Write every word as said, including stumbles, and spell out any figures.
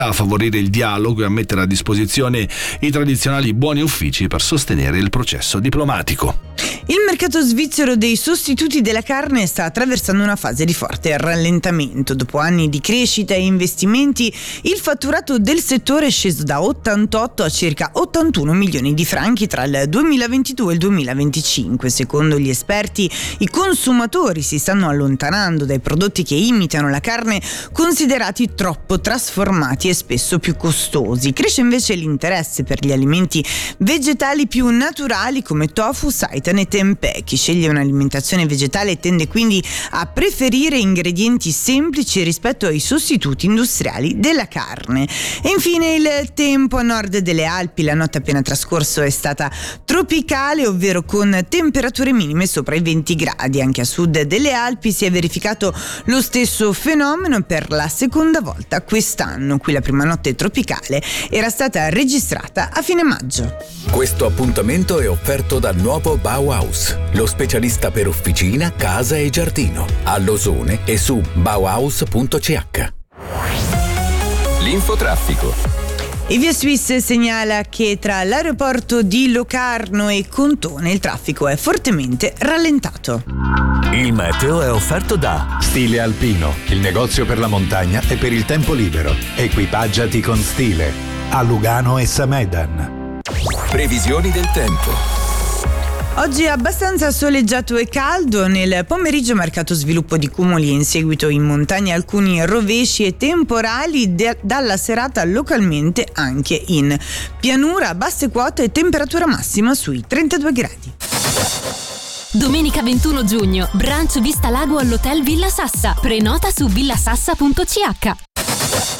a favorire il dialogo e a mettere a disposizione i tradizionali buoni uffici per sostenere il processo diplomatico. Il mercato svizzero dei sostituti della carne sta attraversando una fase di forte rallentamento. Dopo anni di crescita e investimenti, il fatturato del settore è sceso da ottantotto a circa ottantuno milioni di franchi tra il duemilaventidue e il duemilaventicinque. Secondo gli esperti, i consumatori si stanno allontanando dai prodotti che imitano la carne, considerati troppo trasformati e spesso più costosi. Cresce invece l'interesse per gli alimenti vegetali più naturali come tofu, seitan e tempeh. Chi sceglie un'alimentazione vegetale tende quindi a preferire ingredienti semplici rispetto ai sostituti industriali della carne. E infine il tempo a nord delle Alpi. La notte appena trascorso è stata tropicale, ovvero con temperature minime sopra i venti gradi. Anche a sud delle Alpi si è verificato lo stesso fenomeno per la seconda volta quest'anno. Qui la prima notte tropicale era stata registrata a fine maggio. Questo appuntamento è offerto dal nuovo Bauhaus, lo specialista per officina, casa e giardino, a Losone e su bauhaus punto c h. L'infotraffico. E Via Swiss segnala che tra l'aeroporto di Locarno e Contone il traffico è fortemente rallentato. Il meteo è offerto da Stile Alpino, il negozio per la montagna e per il tempo libero. Equipaggiati con stile. A Lugano e Samedan. Previsioni del tempo. Oggi è abbastanza soleggiato e caldo, nel pomeriggio marcato sviluppo di cumuli e in seguito in montagna alcuni rovesci e temporali, de- dalla serata localmente anche in pianura, basse quote e temperatura massima sui trentadue gradi. Domenica ventuno giugno, brunch Vista Lago all'Hotel Villa Sassa. Prenota su villasassa punto c h.